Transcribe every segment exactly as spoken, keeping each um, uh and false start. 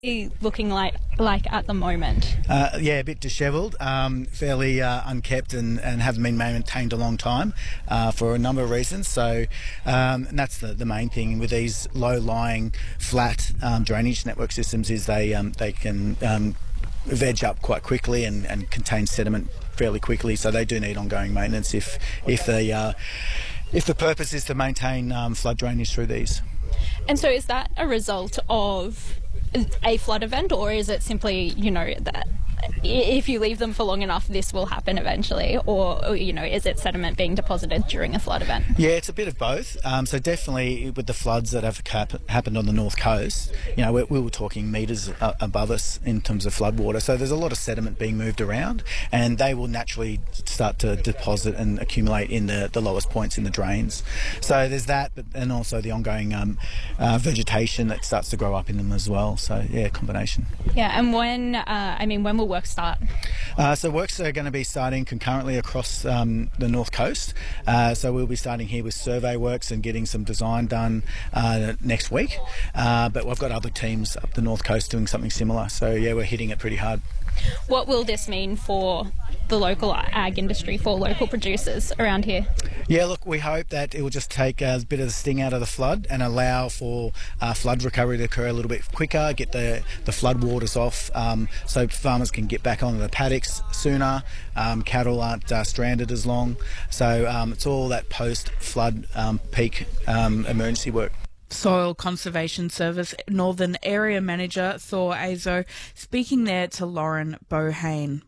looking like like at the moment? Uh, yeah, a bit dishevelled, um, fairly uh, unkept and, and haven't been maintained a long time uh, for a number of reasons. So um, and that's the, the main thing with these low-lying, flat um, drainage network systems is they um, they can um, veg up quite quickly and, and contain sediment fairly quickly. So they do need ongoing maintenance if if the uh, if the purpose is to maintain um, flood drainage through these. And so is that a result of a flood event, or is it simply, you know, that if you leave them for long enough, this will happen eventually, or, or you know, is it sediment being deposited during a flood event? Yeah, it's a bit of both. Um, so definitely with the floods that have cap- happened on the north coast, you know, we, we were talking metres uh, above us in terms of flood water. So there's a lot of sediment being moved around, and they will naturally start to deposit and accumulate in the, the lowest points in the drains. So there's that, but and also the ongoing um, uh, vegetation that starts to grow up in them as well. So yeah, combination. Yeah, and when, uh, I mean, when will work start? Uh, so works are going to be starting concurrently across um, the north coast. Uh, so we'll be starting here with survey works and getting some design done uh, next week. Uh, but we've got other teams up the north coast doing something similar. So yeah, we're hitting it pretty hard. What will this mean for the local ag industry, for local producers around here? Yeah, look, we hope that it will just take a bit of the sting out of the flood and allow for uh, flood recovery to occur a little bit quicker, get the, the flood waters off um, so farmers can get back onto the paddocks sooner, um, cattle aren't uh, stranded as long. So um, it's all that post-flood um, peak um, emergency work. Soil Conservation Service Northern Area Manager Thor Azo speaking there to Lauren Bohane.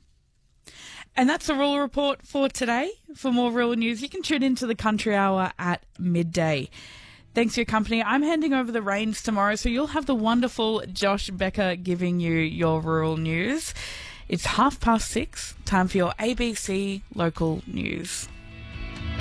And that's the Rural Report for today. For more rural news, you can tune into the Country Hour at midday. Thanks for your company. I'm handing over the reins tomorrow, so you'll have the wonderful Josh Becker giving you your rural news. It's half past six, time for your A B C local news.